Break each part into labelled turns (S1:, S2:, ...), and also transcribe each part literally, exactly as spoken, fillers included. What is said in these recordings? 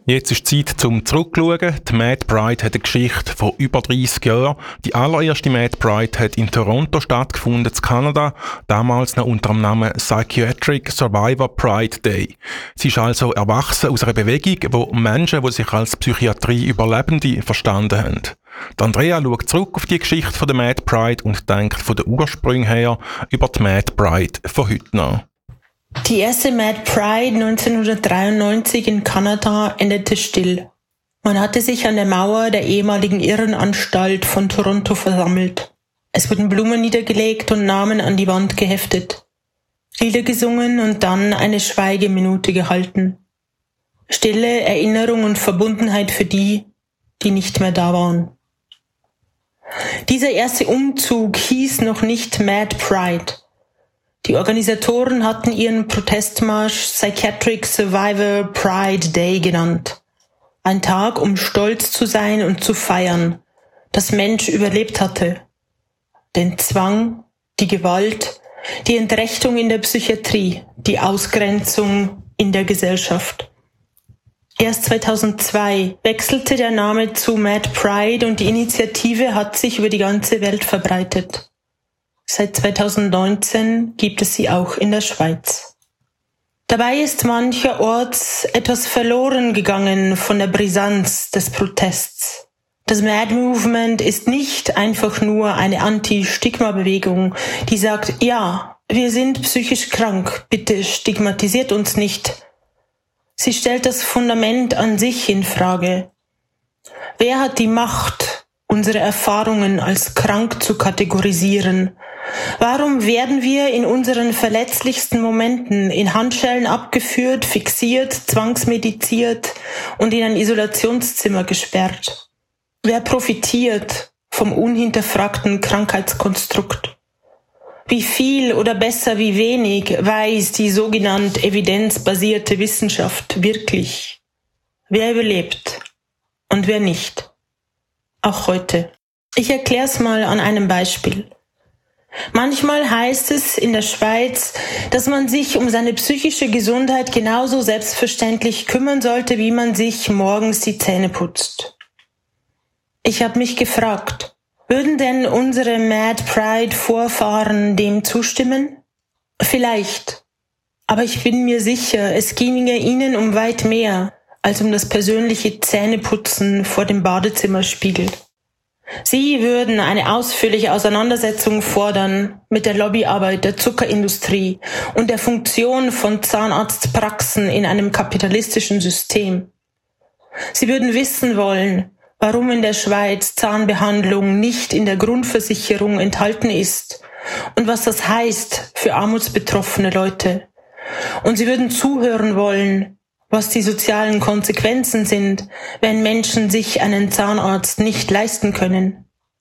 S1: Jetzt ist Zeit zum Zurückschauen. Die Mad Pride hat eine Geschichte von über dreissig Jahren. Die allererste Mad Pride hat in Toronto stattgefunden, in Kanada, damals noch unter dem Namen Psychiatric Survivor Pride Day. Sie ist also erwachsen aus einer Bewegung, wo Menschen, die sich als Psychiatrie-Überlebende verstanden haben. Die Andrea schaut zurück auf die Geschichte der Mad Pride und denkt von den Ursprüngen her über die Mad Pride von heute nach.
S2: Die erste Mad Pride neunzehnhundertdreiundneunzig in Kanada endete still. Man hatte sich an der Mauer der ehemaligen Irrenanstalt von Toronto versammelt. Es wurden Blumen niedergelegt und Namen an die Wand geheftet. Lieder gesungen und dann eine Schweigeminute gehalten. Stille, Erinnerung und Verbundenheit für die, die nicht mehr da waren. Dieser erste Umzug hieß noch nicht Mad Pride. Die Organisatoren hatten ihren Protestmarsch Psychiatric Survivor Pride Day genannt. Ein Tag, um stolz zu sein und zu feiern, dass Mensch überlebt hatte. Den Zwang, die Gewalt, die Entrechtung in der Psychiatrie, die Ausgrenzung in der Gesellschaft. Erst zweitausendzwei wechselte der Name zu Mad Pride und die Initiative hat sich über die ganze Welt verbreitet. Seit zweitausendneunzehn gibt es sie auch in der Schweiz. Dabei ist mancherorts etwas verloren gegangen von der Brisanz des Protests. Das Mad Movement ist nicht einfach nur eine Anti-Stigma-Bewegung, die sagt, ja, wir sind psychisch krank, bitte stigmatisiert uns nicht. Sie stellt das Fundament an sich in Frage. Wer hat die Macht, unsere Erfahrungen als krank zu kategorisieren? Warum werden wir in unseren verletzlichsten Momenten in Handschellen abgeführt, fixiert, zwangsmediziert und in ein Isolationszimmer gesperrt? Wer profitiert vom unhinterfragten Krankheitskonstrukt? Wie viel oder besser wie wenig weiß die sogenannte evidenzbasierte Wissenschaft wirklich? Wer überlebt und wer nicht? Auch heute. Ich erkläre es mal an einem Beispiel. Manchmal heißt es in der Schweiz, dass man sich um seine psychische Gesundheit genauso selbstverständlich kümmern sollte, wie man sich morgens die Zähne putzt. Ich habe mich gefragt, würden denn unsere Mad Pride Vorfahren dem zustimmen? Vielleicht. Aber ich bin mir sicher, es ginge ihnen um weit mehr als um das persönliche Zähneputzen vor dem Badezimmerspiegel. Sie würden eine ausführliche Auseinandersetzung fordern mit der Lobbyarbeit der Zuckerindustrie und der Funktion von Zahnarztpraxen in einem kapitalistischen System. Sie würden wissen wollen, warum in der Schweiz Zahnbehandlung nicht in der Grundversicherung enthalten ist und was das heißt für armutsbetroffene Leute. Und sie würden zuhören wollen, was die sozialen Konsequenzen sind, wenn Menschen sich einen Zahnarzt nicht leisten können.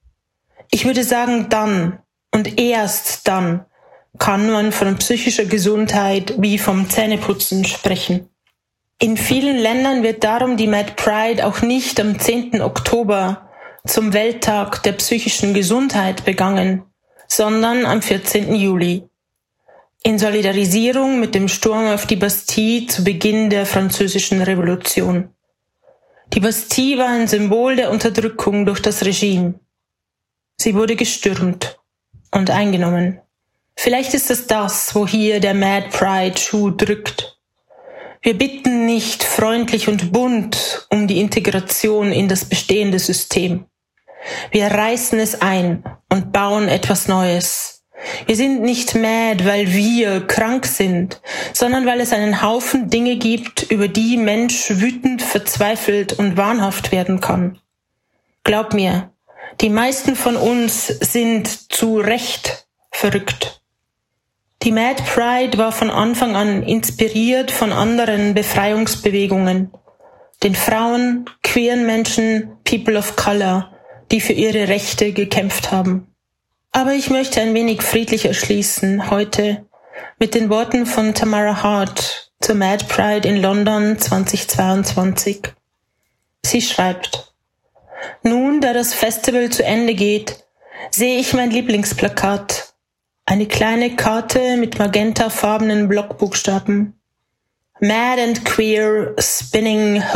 S2: Ich würde sagen, dann und erst dann kann man von psychischer Gesundheit wie vom Zähneputzen sprechen. In vielen Ländern wird darum die Mad Pride auch nicht am zehnten Oktober zum Welttag der psychischen Gesundheit begangen, sondern am vierzehnten Juli. In Solidarisierung mit dem Sturm auf die Bastille zu Beginn der Französischen Revolution. Die Bastille war ein Symbol der Unterdrückung durch das Regime. Sie wurde gestürmt und eingenommen. Vielleicht ist es das, wo hier der Mad Pride Schuh drückt. Wir bitten nicht freundlich und bunt um die Integration in das bestehende System. Wir reißen es ein und bauen etwas Neues. Wir sind nicht mad, weil wir krank sind, sondern weil es einen Haufen Dinge gibt, über die Mensch wütend, verzweifelt und wahnhaft werden kann. Glaub mir, die meisten von uns sind zu Recht verrückt. Die Mad Pride war von Anfang an inspiriert von anderen Befreiungsbewegungen, den Frauen, queeren Menschen, People of Color, die für ihre Rechte gekämpft haben. Aber ich möchte ein wenig friedlicher schließen heute mit den Worten von Tamara Hart zur Mad Pride in London zweitausendzweiundzwanzig. Sie schreibt: Nun, da das Festival zu Ende geht, sehe ich mein Lieblingsplakat. Eine kleine Karte mit magentafarbenen Blockbuchstaben. Mad and queer, spinning hope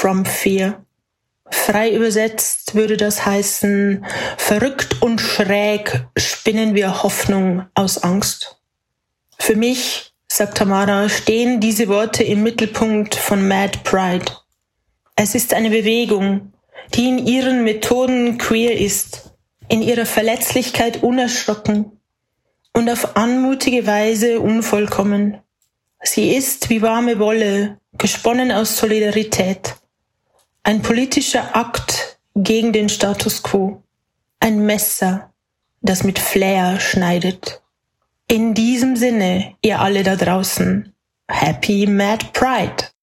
S2: from fear. Frei übersetzt würde das heißen, verrückt und schräg spinnen wir Hoffnung aus Angst. Für mich, sagt Tamara, stehen diese Worte im Mittelpunkt von Mad Pride. Es ist eine Bewegung, die in ihren Methoden queer ist, in ihrer Verletzlichkeit unerschrocken und auf anmutige Weise unvollkommen. Sie ist wie warme Wolle, gesponnen aus Solidarität. Ein politischer Akt gegen den Status quo. Ein Messer, das mit Flair schneidet. In diesem Sinne, ihr alle da draußen, Happy Mad Pride!